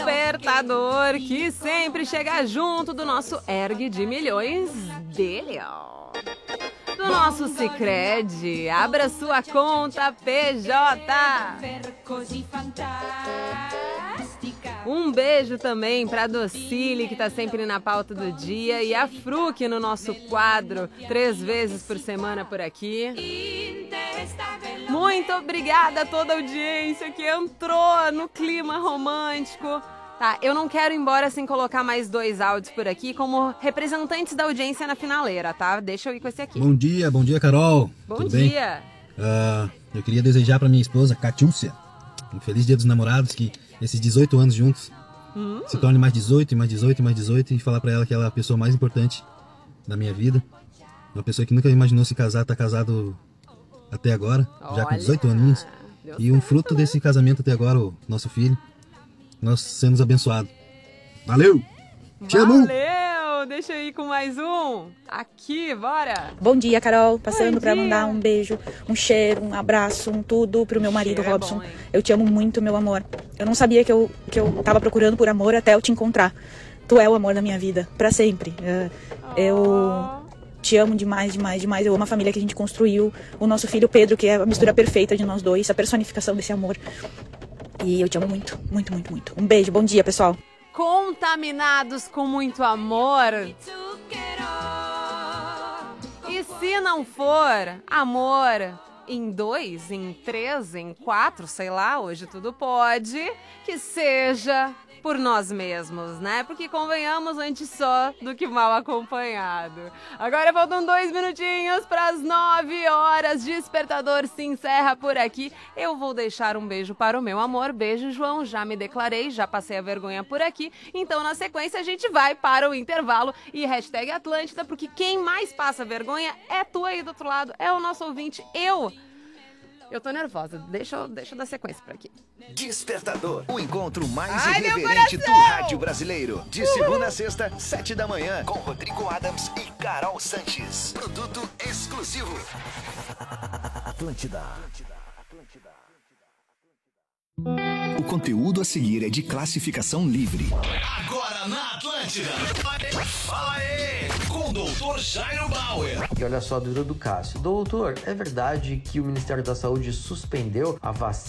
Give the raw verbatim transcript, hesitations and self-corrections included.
despertador que sempre chega junto do nosso ergue de milhões dele, ó. Do nosso Sicredi, abra sua conta P J. Um beijo também pra Docile, que tá sempre na pauta do dia, e a Fruc no nosso quadro, três vezes por semana por aqui. Muito obrigada a toda a audiência que entrou no clima romântico. Tá, eu não quero ir embora sem colocar mais dois áudios por aqui como representantes da audiência na finaleira, tá? Deixa eu ir com esse aqui. Bom dia, bom dia, Carol. Bom Tudo dia. Bem? Uh, eu queria desejar pra minha esposa, Catiúcia, um feliz dia dos namorados, que esses dezoito anos juntos hum. se torne mais dezoito, e mais dezoito, e mais dezoito, e falar pra ela que ela é a pessoa mais importante da minha vida. Uma pessoa que nunca imaginou se casar, tá casado até agora, Olha, já com dezoito aninhos. E um fruto né? desse casamento até agora, o nosso filho. Nós sermos abençoados. Valeu! Te amo! Valeu! Deixa eu ir com mais um. Aqui, bora! Bom dia, Carol. Passando para mandar um beijo, um cheiro, um abraço, um tudo pro meu marido, cheiro Robson. É bom, eu te amo muito, meu amor. Eu não sabia que eu, que eu tava procurando por amor até eu te encontrar. Tu é o amor da minha vida, para sempre. Oh. Eu te amo demais, demais, demais. Eu amo a família que a gente construiu. O nosso filho Pedro, que é a mistura perfeita de nós dois, a personificação desse amor. E eu te amo muito, muito, muito, muito. Um beijo, bom dia, pessoal. Contaminados com muito amor. E se não for amor em dois, em três, em quatro, sei lá, hoje tudo pode, que seja por nós mesmos, né? Porque convenhamos antes só do que mal acompanhado. Agora faltam dois minutinhos para as nove horas. Despertador se encerra por aqui. Eu vou deixar um beijo para o meu amor. Beijo, João. Já me declarei, já passei a vergonha por aqui. Então, na sequência, a gente vai para o intervalo e hashtag Atlântida, porque quem mais passa vergonha é tu aí do outro lado, é o nosso ouvinte, eu. Eu tô nervosa, deixa eu, deixa eu dar sequência por aqui. Despertador, o encontro mais Ai, irreverente do rádio brasileiro. De segunda a sexta, sete da manhã, com Rodrigo Adams e Carol Sanches. Produto exclusivo. Atlântida. O conteúdo a seguir é de classificação livre. Agora na Atlântida. Fala aí, com o doutor Jairo Bauer. E olha só a dúvida do Cássio. Doutor, é verdade que o Ministério da Saúde suspendeu a vacina